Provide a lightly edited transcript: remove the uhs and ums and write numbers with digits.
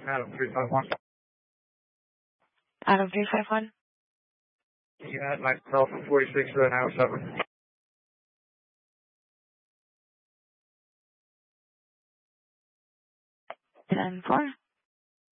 Adam 351. Adam 351. Yeah, myself 46 for an hour 7. 10-4.